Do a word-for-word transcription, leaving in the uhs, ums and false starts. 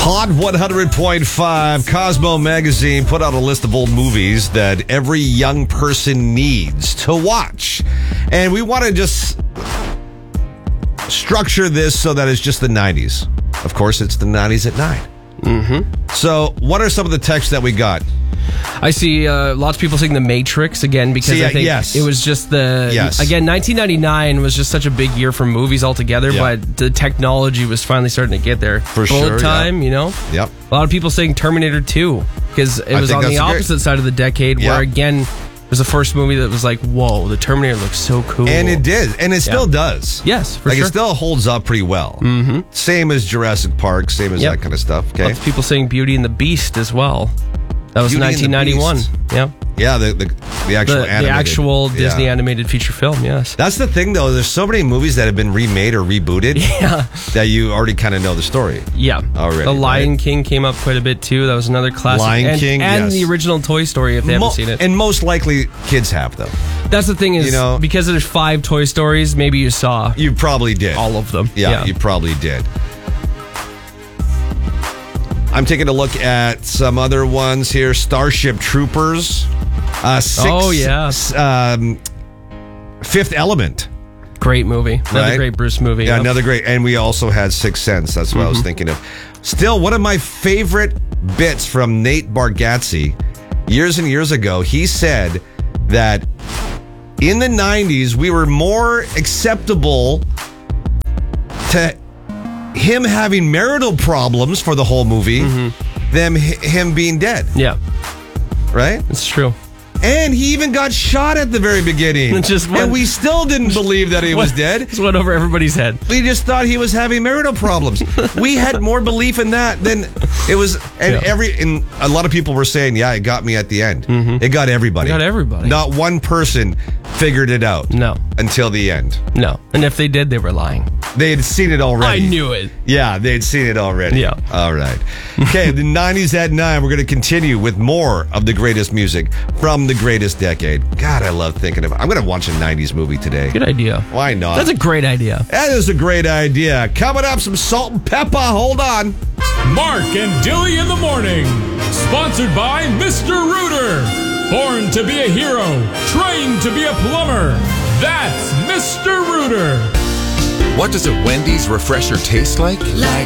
Hot one hundred point five Cosmo Magazine put out a list of old movies that every young person needs to watch. And we want to just structure this so that it's just the nineties. Of course, it's the nineties at nine. Mm-hmm. So what are some of the texts that we got? I see uh, lots of people saying The Matrix again because see, I think yes. it was just the... Yes. Again, nineteen ninety-nine was just such a big year for movies altogether, Yeah. but the technology was finally starting to get there. For Bullet sure, time, yeah. you know? Yep. A lot of people saying Terminator two because it I was think on the that's a great- opposite side of the decade Yeah. where, again, it was the first movie that was like, whoa, the Terminator looks so cool. And it did. And it still Yeah. does. Yes, for like sure. it still holds up pretty well. Mm-hmm. Same as Jurassic Park, same as Yep. that kind of stuff. Okay. Lots of people saying Beauty and the Beast as well. That was Beauty and the nineteen ninety-one. Beast. Yeah. Yeah, the the, the actual The, the animated. actual Disney Yeah. animated feature film, yes. That's the thing, though. There's so many movies that have been remade or rebooted Yeah. that you already kind of know the story. Yeah. Already, The Lion right? King came up quite a bit too. That was another classic. Lion and, King, and yes. the original Toy Story if they Mo- haven't seen it. And most likely kids have, though. That's the thing is, You know- because there's five Toy Stories, maybe you saw You probably did. all of them. Yeah, you probably did. I'm taking a look at some other ones here. Starship Troopers. Uh, six, Oh, yeah. s- Um, Fifth Element. Great movie. Another Right? great Bruce movie. Yeah, Yep. another great. And we also had Sixth Sense. That's what I was thinking of. Still, one of my favorite bits from Nate Bargatze years and years ago, he said that in the nineties, we were more acceptable to him having marital problems for the whole movie than h- him being dead, Yeah, right? it's true. And he even got shot at the very beginning. Just one- and we still didn't believe that he was dead. It's went over everybody's head. We just thought he was having marital problems. We had more belief in that than it was. And Yeah. every and a lot of people were saying, "Yeah, it got me at the end. It got everybody. It got everybody. Not one person figured it out. No. until the end. No. And if they did, they were lying. They had seen it already. I knew it. Yeah, they'd seen it already. Yeah. All right. Okay, the nineties at nine. We're going to continue with more of the greatest music from the greatest decade. God, I love thinking of it. I'm going to watch a nineties movie today. Good idea. Why not? That's a great idea. That is a great idea. Coming up, some salt and pepper. Hold on. Mark and Dilly in the morning. Sponsored by Mister Rooter. Born to be a hero, trained to be a plumber. That's Mister Rooter. What does a Wendy's refresher taste like? Like